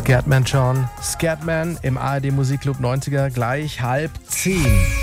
Scatman John, Scatman im ARD Musikclub 90er, gleich 9:30.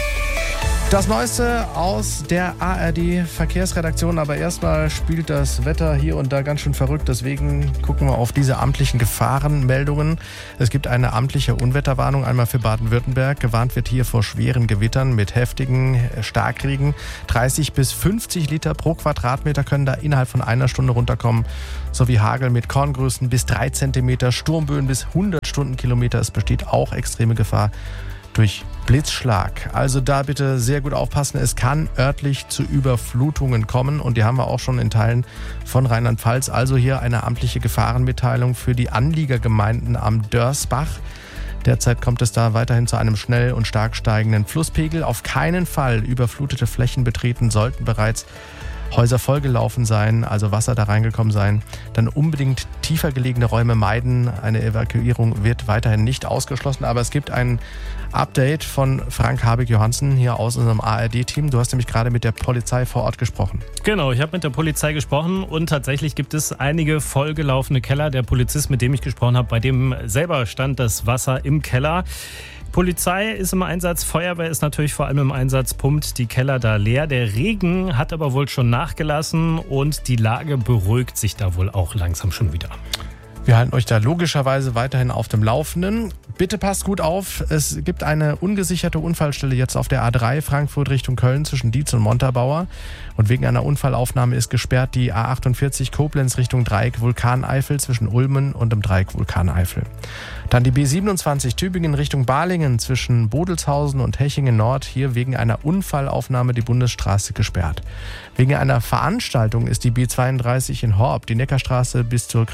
Das Neueste aus der ARD Verkehrsredaktion, aber erstmal spielt das Wetter hier und da ganz schön verrückt, deswegen gucken wir auf diese amtlichen Gefahrenmeldungen. Es gibt eine amtliche Unwetterwarnung, einmal für Baden-Württemberg. Gewarnt wird hier vor schweren Gewittern mit heftigen Starkregen. 30 bis 50 Liter pro Quadratmeter können da innerhalb von einer Stunde runterkommen, sowie Hagel mit Korngrößen bis 3 Zentimeter, Sturmböen bis 100 Stundenkilometer. Es besteht auch extreme Gefahr durch Blitzschlag. Also da bitte sehr gut aufpassen. Es kann örtlich zu Überflutungen kommen und die haben wir auch schon in Teilen von Rheinland-Pfalz. Also hier eine amtliche Gefahrenmitteilung für die Anliegergemeinden am Dörsbach. Derzeit kommt es da weiterhin zu einem schnell und stark steigenden Flusspegel. Auf keinen Fall überflutete Flächen betreten, sollten bereits Häuser vollgelaufen sein, also Wasser da reingekommen sein. Dann unbedingt tiefer gelegene Räume meiden. Eine Evakuierung wird weiterhin nicht ausgeschlossen, aber es gibt ein Update von Frank Habig-Johansen hier aus unserem ARD-Team. Du hast nämlich gerade mit der Polizei vor Ort gesprochen. Genau, ich habe mit der Polizei gesprochen und tatsächlich gibt es einige vollgelaufene Keller. Der Polizist, mit dem ich gesprochen habe, bei dem selber stand das Wasser im Keller. Polizei ist im Einsatz, Feuerwehr ist natürlich vor allem im Einsatz, pumpt die Keller da leer. Der Regen hat aber wohl schon nachgelassen und die Lage beruhigt sich da wohl auch langsam schon wieder. Wir halten euch da logischerweise weiterhin auf dem Laufenden. Bitte passt gut auf, es gibt eine ungesicherte Unfallstelle jetzt auf der A3 Frankfurt Richtung Köln zwischen Dietz und Montabaur. Und wegen einer Unfallaufnahme ist gesperrt die A48 Koblenz Richtung Dreieck Vulkaneifel zwischen Ulmen und dem Dreieck Vulkaneifel. Dann die B27 Tübingen Richtung Balingen zwischen Bodelshausen und Hechingen Nord. Hier wegen einer Unfallaufnahme die Bundesstraße gesperrt. Wegen einer Veranstaltung ist die B32 in Horb die Neckarstraße bis zu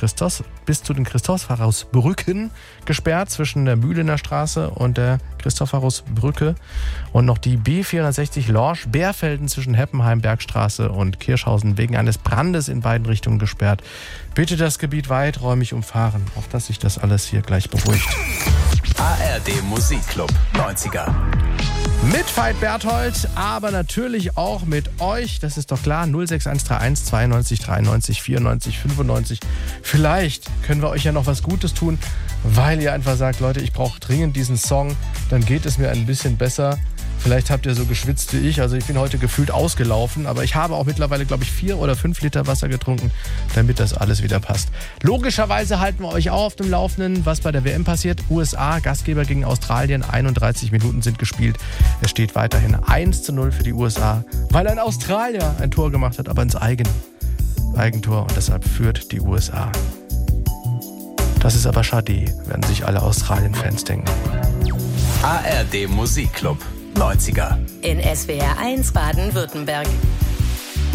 den Christophorusbrücken gesperrt zwischen der Mühlener Straße und der Christophorusbrücke. Und noch die B460 Lorsch Bärfelden zwischen Heppenheim Bergstraße und Kirschhausen wegen eines Brandes in beiden Richtungen gesperrt. Bitte das Gebiet weiträumig umfahren, auf dass sich das alles hier gleich beruhigt. ARD Musikclub 90er. Mit Veit Berthold, aber natürlich auch mit euch, das ist doch klar, 06131 92 93 94 95. Vielleicht können wir euch ja noch was Gutes tun, weil ihr einfach sagt, Leute, ich brauche dringend diesen Song, dann geht es mir ein bisschen besser. Vielleicht habt ihr so geschwitzt wie ich, also ich bin heute gefühlt ausgelaufen, aber ich habe auch mittlerweile, glaube ich, 4 oder 5 Liter Wasser getrunken, damit das alles wieder passt. Logischerweise halten wir euch auch auf dem Laufenden, was bei der WM passiert. USA, Gastgeber gegen Australien, 31 Minuten sind gespielt. Es steht weiterhin 1:0 für die USA, weil ein Australier ein Tor gemacht hat, aber ins Eigentor und deshalb führt die USA. Das ist aber schade, werden sich alle Australien-Fans denken. ARD Musikclub 90er. In SWR 1 Baden-Württemberg.